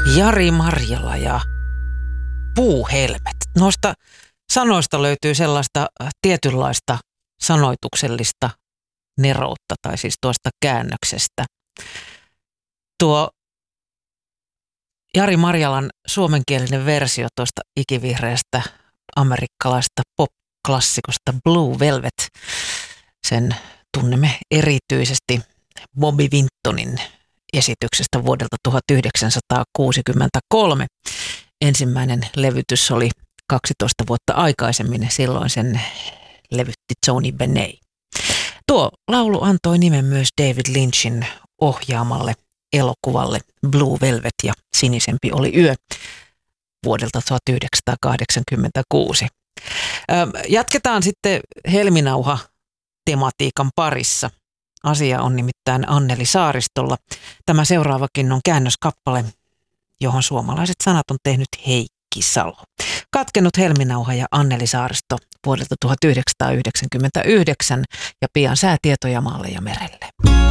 Jari Marjala ja puuhelmet. Noista sanoista löytyy sellaista tietynlaista sanoituksellista neroutta, tai siis tuosta käännöksestä. Tuo Jari Marjalan suomenkielinen versio tuosta ikivihreästä amerikkalaista pop-klassikosta Blue Velvet, sen tunnemme erityisesti Bobby Vintonin esityksestä vuodelta 1963. Ensimmäinen levytys oli 12 vuotta aikaisemmin, silloin sen levytti Tony Bennett. Tuo laulu antoi nimen myös David Lynchin ohjaamalle elokuvalle Blue Velvet ja Sinisempi oli yö vuodelta 1986. Jatketaan sitten helminauha-tematiikan parissa. Asia on nimittäin Anneli Saaristolla. Tämä seuraavakin on käännöskappale, johon suomalaiset sanat on tehnyt Heikki Salo. Katkenut helminauha ja Anneli Saaristo vuodelta 1999 ja pian säätietoja maalle ja merelle.